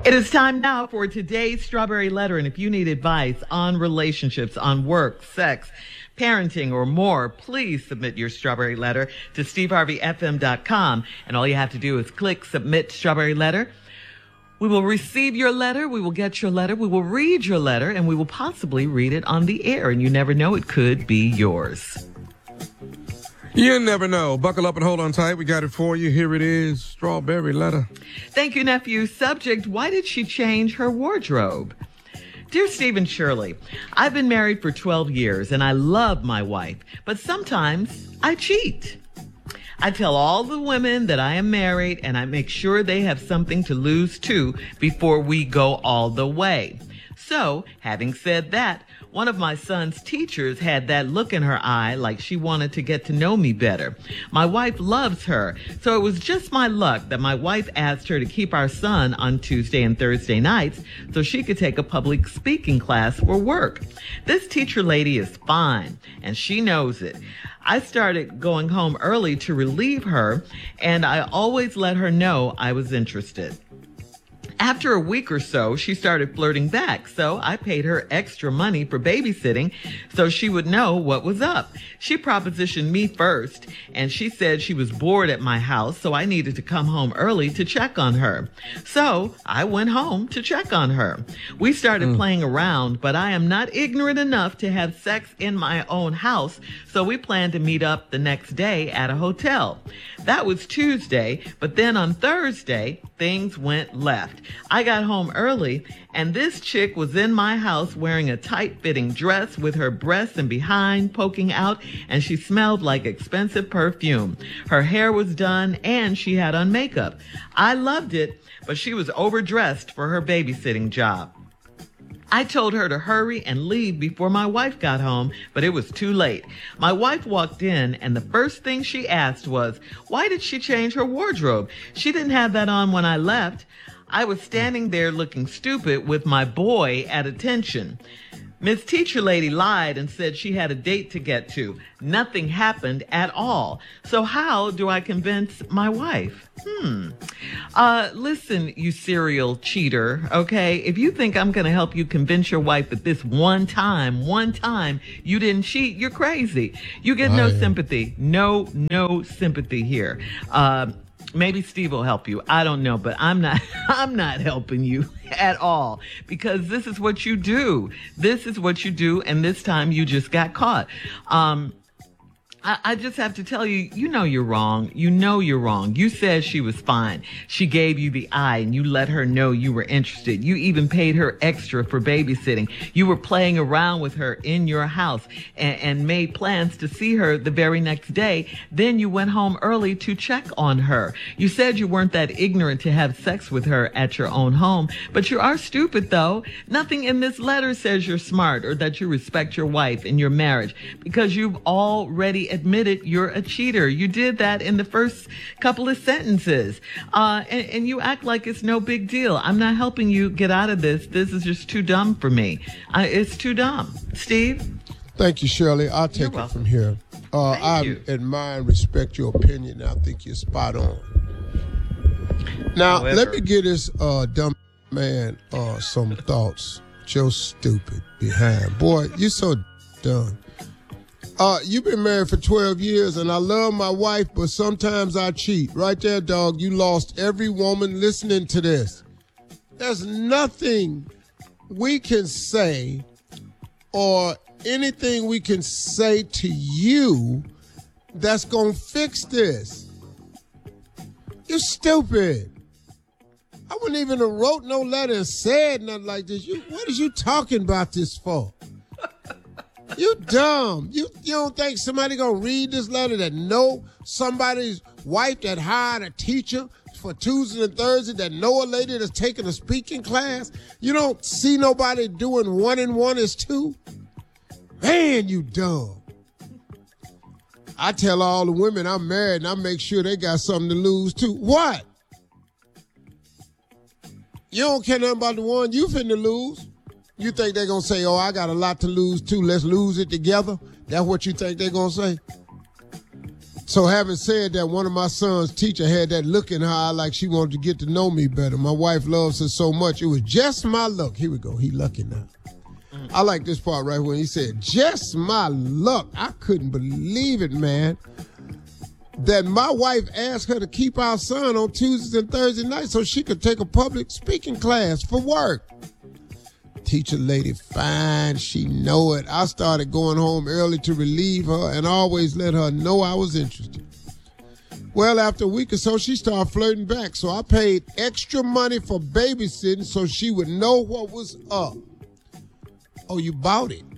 It is time now for today's Strawberry Letter. And if you need advice on relationships, on work, sex, parenting, or more, please submit your Strawberry Letter to steveharveyfm.com. And all you have to do is click Submit Strawberry Letter. We will receive your letter. We will get your letter. We will read your letter, and we will possibly read it on the air. And you never know, it could be yours. You never know. Buckle up and hold on tight. We got it for you. Here it is. Strawberry Letter. Thank you, nephew. Subject: why did she change her wardrobe? Dear Steve and Shirley, I've been married for 12 years and I love my wife, but sometimes I cheat. I tell all the women that I am married and I make sure they have something to lose too before we go all the way. So, having said that, one of my son's teachers had that look in her eye like she wanted to get to know me better. My wife loves her, so it was just my luck that my wife asked her to keep our son on Tuesday and Thursday nights so she could take a public speaking class for work. This teacher lady is fine, and she knows it. I started going home early to relieve her, and I always let her know I was interested. After a week or so, she started flirting back, so I paid her extra money for babysitting so she would know what was up. She propositioned me first, and she said she was bored at my house, so I needed to come home early to check on her. So I went home to check on her. We started playing around, but I am not ignorant enough to have sex in my own house, so we planned to meet up the next day at a hotel. That was Tuesday, but then on Thursday, things went left. I got home early, and this chick was in my house wearing a tight-fitting dress with her breasts and behind poking out, and she smelled like expensive perfume. Her hair was done, and she had on makeup. I loved it, but she was overdressed for her babysitting job. I told her to hurry and leave before my wife got home, but it was too late. My wife walked in, and the first thing she asked was, why did she change her wardrobe? She didn't have that on when I left. I was standing there looking stupid with my boy at attention. Miss Teacher Lady lied and said she had a date to get to. Nothing happened at all. So how do I convince my wife? Listen, you serial cheater, okay? If you think I'm going to help you convince your wife that this one time you didn't cheat, you're crazy. You get no sympathy. No sympathy here. Maybe Steve will help you. I don't know, but I'm not helping you at all because this is what you do. This is what you do, and this time you just got caught. I just have to tell you, you know you're wrong. You know you're wrong. You said she was fine. She gave you the eye and you let her know you were interested. You even paid her extra for babysitting. You were playing around with her in your house and made plans to see her the very next day. Then you went home early to check on her. You said you weren't that ignorant to have sex with her at your own home, but you are stupid though. Nothing in this letter says you're smart or that you respect your wife and your marriage because you've already admitted you're a cheater. You did that in the first couple of sentences. And you act like it's no big deal. I'm not helping you get out of this. This is just too dumb for me. It's too dumb. Steve? Thank you, Shirley. I'll take it from here. I admire and respect your opinion. I think you're spot on. Now, let me give this dumb man some thoughts. Joe stupid behind. Boy, you're so dumb. You've been married for 12 years, and I love my wife, but sometimes I cheat. Right there, dog, you lost every woman listening to this. There's nothing we can say or anything we can say to you that's going to fix this. You're stupid. I wouldn't even have wrote no letter and said nothing like this. What is you talking about this for? You dumb. You don't think somebody gonna read this letter that know somebody's wife that hired a teacher for Tuesday and Thursday, that know a lady that's taking a speaking class? You don't see nobody doing 1 and 1 is 2? Man, you dumb. I tell all the women I'm married and I make sure they got something to lose too. What? You don't care nothing about the one you finna lose. You think they're going to say, oh, I got a lot to lose too, let's lose it together? That's what you think they're going to say? So having said that, one of my son's teacher had that look in her eye like she wanted to get to know me better. My wife loves her so much. It was just my luck. Here we go. He lucky now. I like this part right when he said, just my luck. I couldn't believe it, man, that my wife asked her to keep our son on Tuesdays and Thursday nights so she could take a public speaking class for work. Teacher lady fine, she know it. I started going home early to relieve her and always let her know I was interested. Well, after a week or so, she started flirting back, so I paid extra money for babysitting so she would know what was up. Oh, you bought it?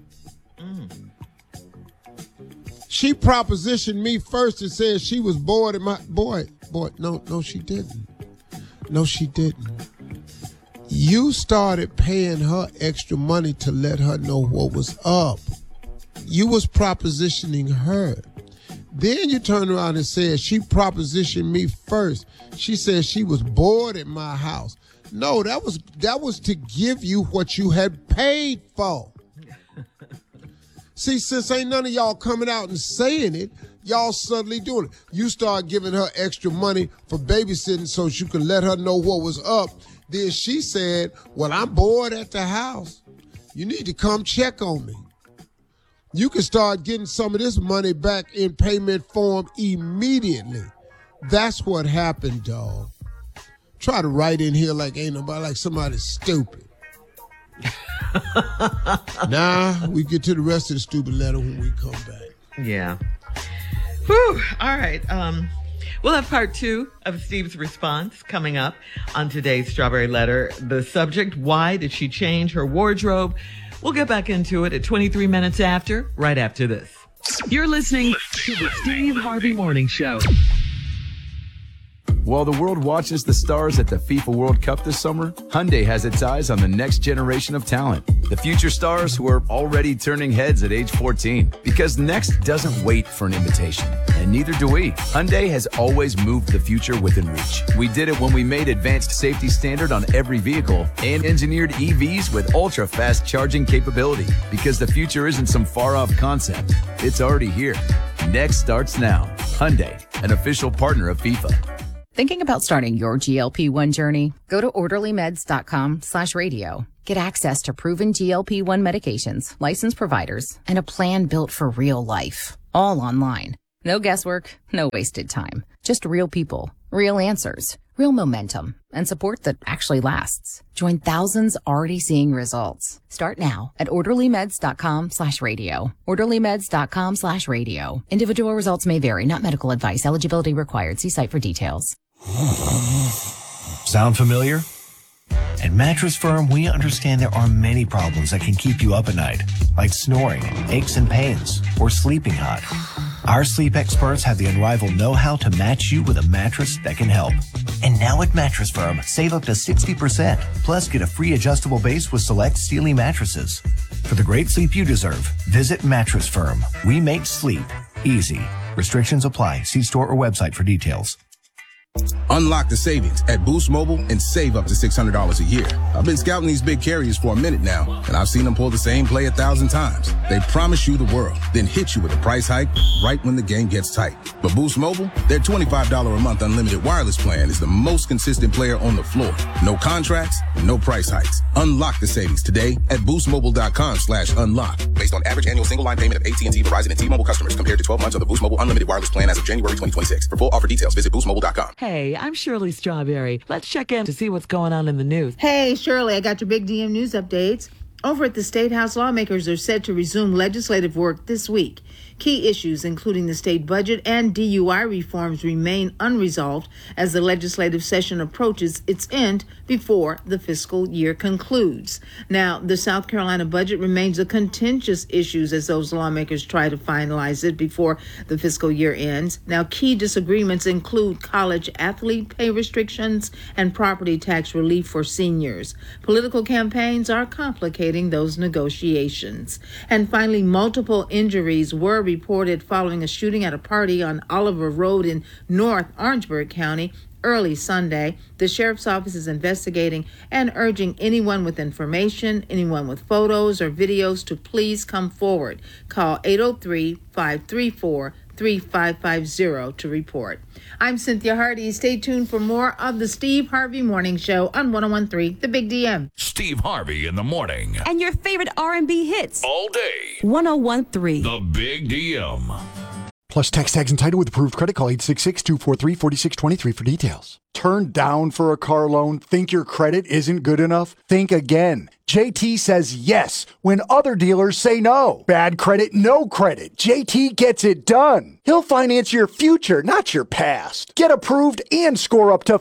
She propositioned me first and said she was bored at my... Boy, no, she didn't. No, she didn't. You started paying her extra money to let her know what was up. You was propositioning her. Then you turned around and said she propositioned me first. She said she was bored at my house. No, that was to give you what you had paid for. See, since ain't none of y'all coming out and saying it, y'all suddenly doing it. You start giving her extra money for babysitting so you can let her know what was up. Then she said, well, I'm bored at the house. You need to come check on me. You can start getting some of this money back in payment form immediately. That's what happened, dog. Try to write in here like ain't nobody, like somebody stupid. Nah, we get to the rest of the stupid letter when we come back. Yeah. Whew. All right. We'll have part 2 of Steve's response coming up on today's Strawberry Letter. The subject, why did she change her wardrobe? We'll get back into it at 23 minutes after, right after this. You're listening to the Steve Harvey Morning Show. While the world watches the stars at the FIFA World Cup this summer, Hyundai has its eyes on the next generation of talent. The future stars who are already turning heads at age 14. Because next doesn't wait for an invitation. And neither do we. Hyundai has always moved the future within reach. We did it when we made advanced safety standard on every vehicle and engineered EVs with ultra-fast charging capability. Because the future isn't some far-off concept. It's already here. Next starts now. Hyundai, an official partner of FIFA. Thinking about starting your GLP-1 journey? Go to orderlymeds.com/radio. Get access to proven GLP-1 medications, licensed providers, and a plan built for real life. All online. No guesswork, no wasted time. Just real people, real answers, real momentum, and support that actually lasts. Join thousands already seeing results. Start now at orderlymeds.com/radio. orderlymeds.com/radio. Individual results may vary, not medical advice. Eligibility required. See site for details. Sound familiar? At Mattress Firm, we understand there are many problems that can keep you up at night, like snoring, aches and pains, or sleeping hot. Our sleep experts have the unrivaled know-how to match you with a mattress that can help. And now at Mattress Firm, save up to 60%, plus get a free adjustable base with select Sealy mattresses. For the great sleep you deserve, visit Mattress Firm. We make sleep easy. Restrictions apply. See store or website for details. Unlock the savings at Boost Mobile and save up to $600 a year. I've been scouting these big carriers for a minute now, and I've seen them pull the same play 1,000 times. They promise you the world, then hit you with a price hike right when the game gets tight. But Boost Mobile, their $25 a month unlimited wireless plan is the most consistent player on the floor. No contracts, no price hikes. Unlock the savings today at boostmobile.com/unlock. Based on average annual single line payment of AT&T, Verizon, and T-Mobile customers compared to 12 months of the Boost Mobile unlimited wireless plan as of January 2026. For full offer details, visit boostmobile.com. Hey, I'm Shirley Strawberry. Let's check in to see what's going on in the news. Hey, Shirley, I got your big DM news updates. Over at the State House, lawmakers are set to resume legislative work this week. Key issues, including the state budget and DUI reforms, remain unresolved as the legislative session approaches its end before the fiscal year concludes. Now, the South Carolina budget remains a contentious issue as those lawmakers try to finalize it before the fiscal year ends. Now, key disagreements include college athlete pay restrictions and property tax relief for seniors. Political campaigns are complicating those negotiations. And finally, multiple injuries were reported following a shooting at a party on Oliver Road in North Orangeburg County early Sunday. The sheriff's office is investigating and urging anyone with information, anyone with photos or videos to please come forward. Call 803-534-3600. 888-3550 to report. I'm Cynthia Hardy. Stay tuned for more of the Steve Harvey Morning Show on 101.3 The Big DM. Steve Harvey in the morning. And your favorite R&B hits. All day. 101.3 The Big DM. Plus tax tags and title with approved credit. Call 866-243-4623 for details. Turned down for a car loan? Think your credit isn't good enough? Think again. JT says yes when other dealers say no. Bad credit, no credit. JT gets it done. He'll finance your future, not your past. Get approved and score up to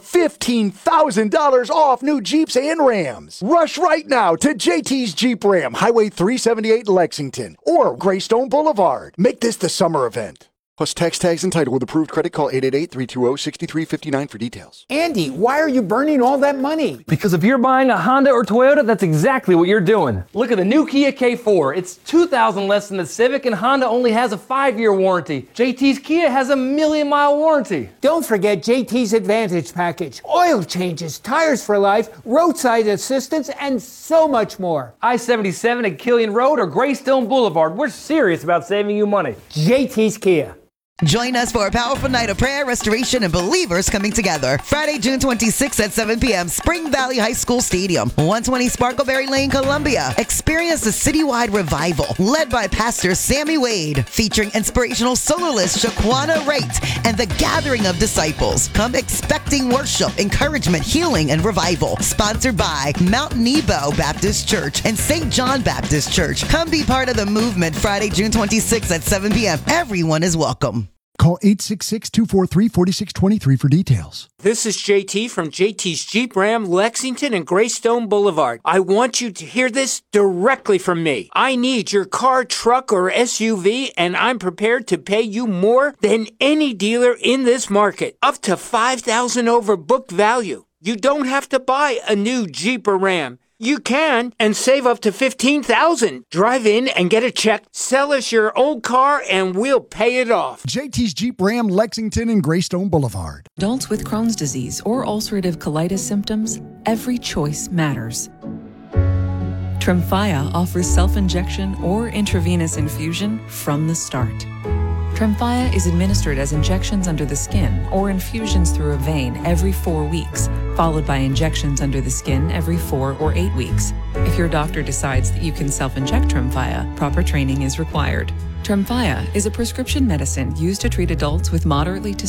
$15,000 off new Jeeps and Rams. Rush right now to JT's Jeep Ram, Highway 378 Lexington, or Greystone Boulevard. Make this the summer event. Plus tax tags and title with approved credit. Call 888-320-6359 for details. Andy, why are you burning all that money? Because if you're buying a Honda or Toyota, that's exactly what you're doing. Look at the new Kia K4. It's $2,000 less than the Civic, and Honda only has a 5-year warranty. JT's Kia has a 1,000,000-mile warranty. Don't forget JT's Advantage Package. Oil changes, tires for life, roadside assistance, and so much more. I-77 at Killian Road or Greystone Boulevard. We're serious about saving you money. JT's Kia. Join us for a powerful night of prayer, restoration, and believers coming together. Friday, June 26th at 7 p.m., Spring Valley High School Stadium, 120 Sparkleberry Lane, Columbia. Experience the citywide revival led by Pastor Sammy Wade, featuring inspirational soloist Shaquana Wright and the gathering of disciples. Come expecting worship, encouragement, healing, and revival. Sponsored by Mount Nebo Baptist Church and St. John Baptist Church. Come be part of the movement Friday, June 26th at 7 p.m. Everyone is welcome. Call 866-243-4623 for details. This is JT from JT's Jeep Ram, Lexington and Greystone Boulevard. I want you to hear this directly from me. I need your car, truck, or SUV, and I'm prepared to pay you more than any dealer in this market. Up to $5,000 over book value. You don't have to buy a new Jeep or Ram. You can, and save up to $15,000. Drive in and get a check. Sell us your old car, and we'll pay it off. JT's Jeep Ram, Lexington and Greystone Boulevard. Adults with Crohn's disease or ulcerative colitis symptoms, every choice matters. Tremfya offers self-injection or intravenous infusion from the start. Tremfya is administered as injections under the skin or infusions through a vein every 4 weeks, followed by injections under the skin every 4 or 8 weeks. If your doctor decides that you can self-inject Tremfya, proper training is required. Tremfya is a prescription medicine used to treat adults with moderately to